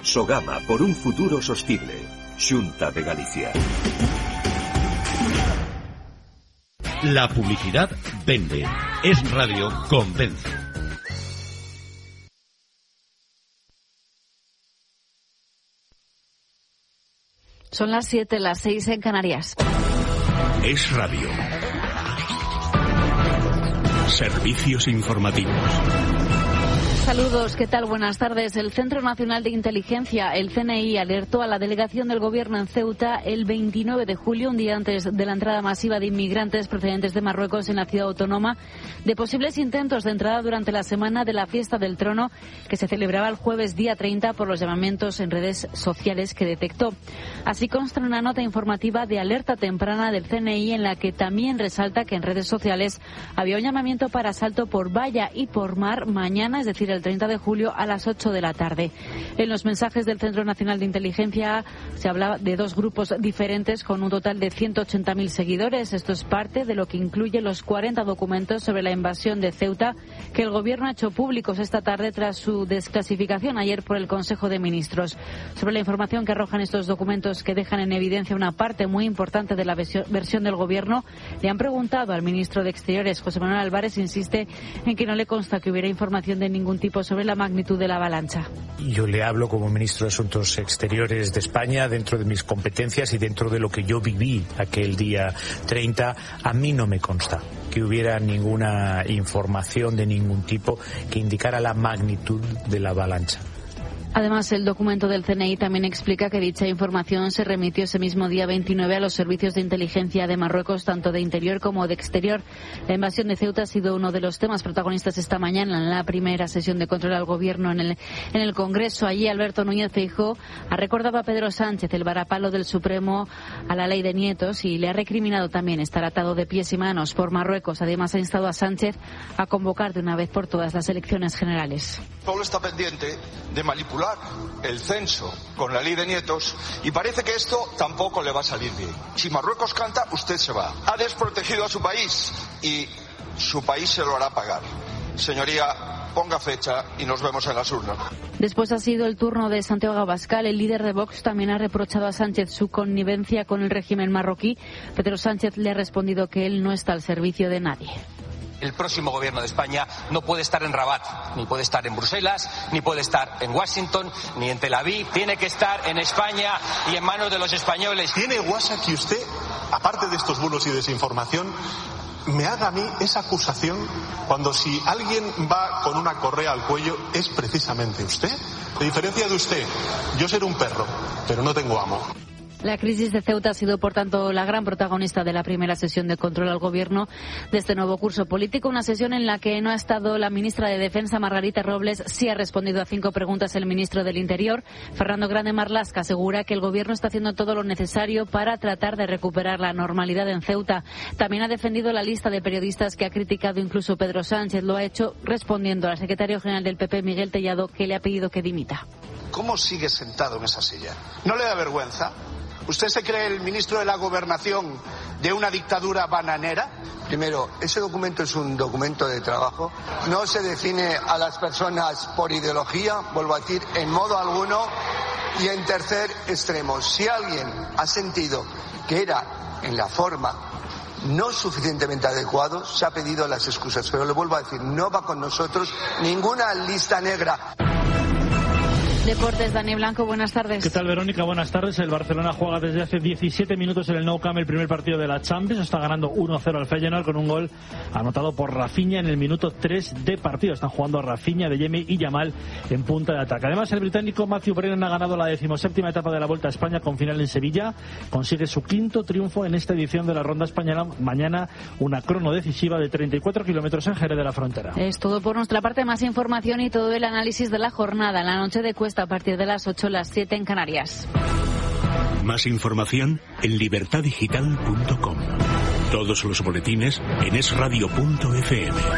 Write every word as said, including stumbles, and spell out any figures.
Sogama por un futuro sostible. Xunta de Galicia. La publicidad vende. Es Radio convence. Son las siete, las seis en Canarias. Es Radio. Servicios informativos. Saludos, ¿qué tal? Buenas tardes. El Centro Nacional de Inteligencia, el C N I, alertó a la delegación del Gobierno en Ceuta el veintinueve de julio, un día antes de la entrada masiva de inmigrantes procedentes de Marruecos en la ciudad autónoma, de posibles intentos de entrada durante la semana de la Fiesta del Trono, que se celebraba el jueves día treinta por los llamamientos en redes sociales que detectó. Así consta en una nota informativa de alerta temprana del C N I en la que también resalta que en redes sociales había un llamamiento para asalto por valla y por mar mañana, es decir, el treinta de julio a las ocho de la tarde. En los mensajes del Centro Nacional de Inteligencia se hablaba de dos grupos diferentes con un total de ciento ochenta mil seguidores. Esto es parte de lo que incluye los cuarenta documentos sobre la invasión de Ceuta que el Gobierno ha hecho públicos esta tarde tras su desclasificación ayer por el Consejo de Ministros. Sobre la información que arrojan estos documentos que dejan en evidencia una parte muy importante de la versión del Gobierno, le han preguntado al ministro de Exteriores, José Manuel Álvarez, insiste en que no le consta que hubiera información de ningún tipo sobre la magnitud de la avalancha. Yo le hablo como ministro de Asuntos Exteriores de España dentro de mis competencias y dentro de lo que yo viví aquel día treinta. A mí no me consta que hubiera ninguna información de ningún tipo que indicara la magnitud de la avalancha. Además, el documento del C N I también explica que dicha información se remitió ese mismo día veintinueve a los servicios de inteligencia de Marruecos, tanto de interior como de exterior. La invasión de Ceuta ha sido uno de los temas protagonistas esta mañana en la primera sesión de control al Gobierno en el, en el Congreso. Allí, Alberto Núñez Feijóo ha recordado a Pedro Sánchez el varapalo del Supremo a la ley de nietos y le ha recriminado también estar atado de pies y manos por Marruecos. Además, ha instado a Sánchez a convocar de una vez por todas las elecciones generales. Solo está pendiente de manipular el censo con la ley de nietos y parece que esto tampoco le va a salir bien. Si Marruecos canta, usted se va. Ha desprotegido a su país y su país se lo hará pagar. Señoría, ponga fecha y nos vemos en las urnas. Después ha sido el turno de Santiago Abascal. El líder de Vox también ha reprochado a Sánchez su connivencia con el régimen marroquí. Pedro Sánchez le ha respondido que él no está al servicio de nadie. El próximo gobierno de España no puede estar en Rabat, ni puede estar en Bruselas, ni puede estar en Washington, ni en Tel Aviv. Tiene que estar en España y en manos de los españoles. ¿Tiene guasa que usted, aparte de estos bulos y desinformación, me haga a mí esa acusación cuando si alguien va con una correa al cuello es precisamente usted? A diferencia de usted, yo seré un perro, pero no tengo amo. La crisis de Ceuta ha sido, por tanto, la gran protagonista de la primera sesión de control al Gobierno de este nuevo curso político. Una sesión en la que no ha estado la ministra de Defensa, Margarita Robles. Sí ha respondido a cinco preguntas el ministro del Interior. Fernando Grande Marlaska asegura que el Gobierno está haciendo todo lo necesario para tratar de recuperar la normalidad en Ceuta. También ha defendido la lista de periodistas que ha criticado incluso Pedro Sánchez. Lo ha hecho respondiendo al secretario general del P P, Miguel Tellado, que le ha pedido que dimita. ¿Cómo sigue sentado en esa silla? ¿No le da vergüenza? ¿Usted se cree el ministro de la Gobernación de una dictadura bananera? Primero, ese documento es un documento de trabajo. No se define a las personas por ideología, vuelvo a decir, en modo alguno. Y en tercer extremo, si alguien ha sentido que era en la forma no suficientemente adecuado, se ha pedido las excusas. Pero le vuelvo a decir, no va con nosotros ninguna lista negra. Deportes, Dani Blanco, buenas tardes. ¿Qué tal, Verónica? Buenas tardes. El Barcelona juega desde hace diecisiete minutos en el Nou Camp el primer partido de la Champions. Está ganando uno cero al Feyenoord con un gol anotado por Rafinha en el minuto tres de partido. Están jugando Rafinha, De Jong y Yamal en punta de ataque. Además, el británico Matthew Brennan ha ganado la decimoséptima etapa de la Vuelta a España con final en Sevilla. Consigue su quinto triunfo en esta edición de la Ronda Española. Mañana una crono decisiva de treinta y cuatro kilómetros en Jerez de la Frontera. Es todo por nuestra parte. Más información y todo el análisis de la jornada en la noche de Cuesta a partir de las ocho, las siete en Canarias. Más información en libertad digital punto com. Todos los boletines en es radio punto efe eme.